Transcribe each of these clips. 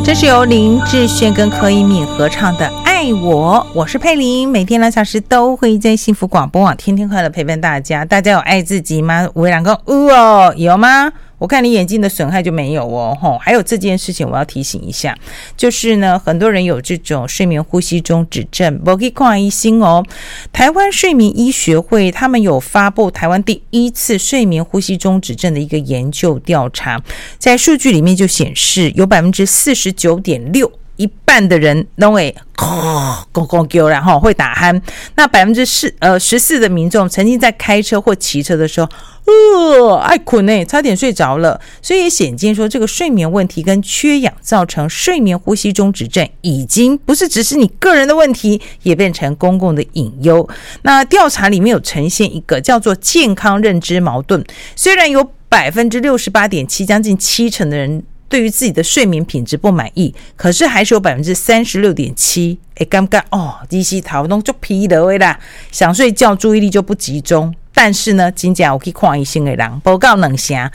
这是由林志炫跟柯以敏合唱的《爱我》，我是佩玲，每天2小时都会在幸福广播网天天快乐陪伴大家。大家有爱自己吗？吴良公有吗？我看你眼睛的损害就没有哦。还有这件事情我要提醒一下，就是呢，很多人有这种睡眠呼吸中止症，不可以看医生哦。台湾睡眠医学会他们有发布台湾第一次睡眠呼吸中止症的一个研究调查，在数据里面就显示有 49.6%一半的人都会然后会打鼾，那 14% 的民众曾经在开车或骑车的时候爱困差点睡着了。所以也显见说，这个睡眠问题跟缺氧造成睡眠呼吸中止症已经不是只是你个人的问题，也变成公共的隐忧。那调查里面有呈现一个叫做健康认知矛盾，虽然有 68.7%将近70%的人对于自己的睡眠品质不满意，可是还是有 36.7% 感觉日时头都很疲劳啦，想睡觉注意力就不集中。但是呢，真的有去看医生的人不到2成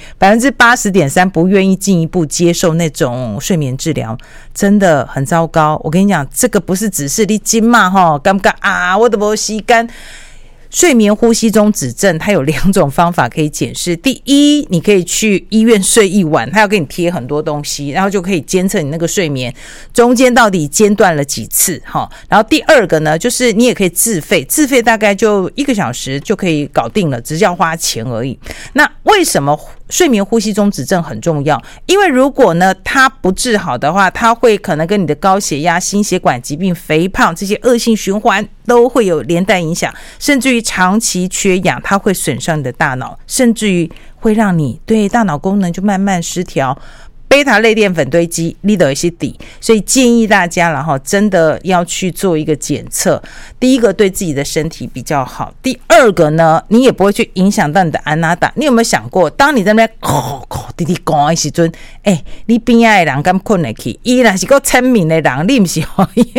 ，80.3% 不愿意进一步接受那种睡眠治疗，真的很糟糕。我跟你讲，这个不是只是你今嘛感觉我都没时间。睡眠呼吸中止症它有2种方法可以检视。第一，你可以去医院睡一晚，他要给你贴很多东西，然后就可以监测你那个睡眠中间到底间断了几次。然后第二个呢，就是你也可以自费大概就1个小时就可以搞定了，只要花钱而已。那为什么睡眠呼吸中止症很重要？因为如果呢它不治好的话，它会可能跟你的高血压、心血管疾病、肥胖这些恶性循环都会有连带影响，甚至于长期缺氧，它会损伤你的大脑，甚至于会让你对大脑功能就慢慢失调，贝塔类淀粉堆积，你都有一些底。所以建议大家真的要去做一个检测。第一个对自己的身体比较好，第二个呢，你也不会去影响到你的安娜达。你有没有想过，当你在那边滴滴讲的时阵，你边仔的人敢困得去？伊若是个聪明的人，你不是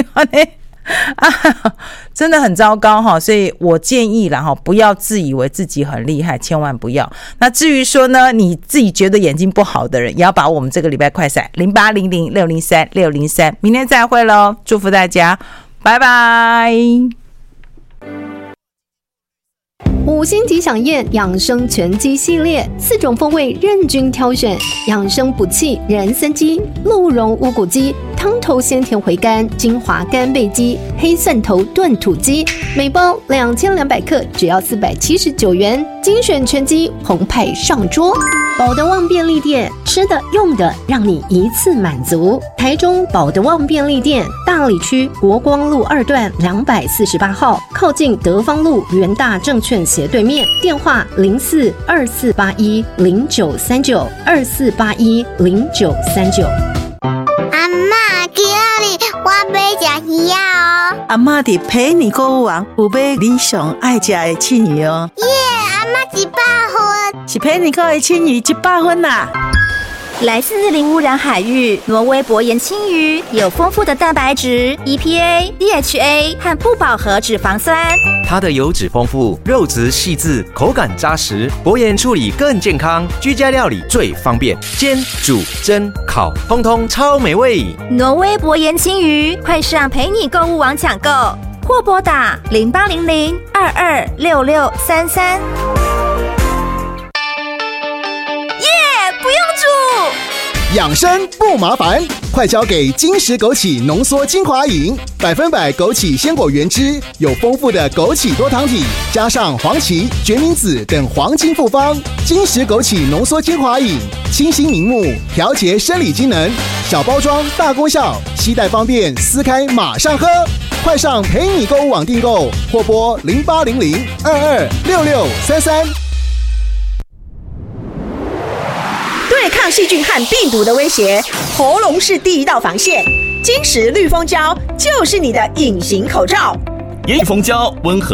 真的很糟糕所以我建议啦不要自以为自己很厉害，千万不要。那至于说呢，你自己觉得眼睛不好的人，也要把我们这个礼拜快闪0800603603，明天再会咯，祝福大家，拜拜。 5星级饗宴养生全鸡系列，4种风味任君挑选，养生补气人参鸡、鹿茸乌骨鸡、汤头鲜甜回甘精华干贝鸡、黑蒜头炖土鸡，每包2200克，只要479元，精选全鸡澎湃上桌。保德旺便利店，吃的用的让你一次满足。台中保德旺便利店，大里区国光路2段248号，靠近德芳路元大证券斜对面，电话042481093924810939。 阿嬷，今日我要吃鱼哦。 阿嬷伫陪你购物网有买你上爱吃的青鱼哦。 耶，阿嬷100分， 是陪你购的青鱼100分啦。 来自零污染海域，挪威薄盐青鱼有丰富的蛋白质、EPA、DHA 和不饱和脂肪酸。 它的油脂丰富，肉质细致，口感扎实，薄盐处理更健康，居家料理最方便，煎、煮、蒸、烤，通通超美味。 挪威薄盐青鱼，快上陪你购物网抢购，或拨打0800226633。不用煮， 养生不麻烦，快交给金石枸杞浓缩精华饮，100%枸杞鲜果原汁，有丰富的枸杞多糖体，加上黄芪、决明子等黄金复方。金石枸杞浓缩精华饮，清新明目，调节生理机能，小包装大功效，携带方便，撕开马上喝。快上陪你购物网订购，或拨0800226633。 对抗细菌和病毒的威胁，喉咙是第一道防线。金石绿蜂胶就是你的隐形口罩。 绿蜂胶温和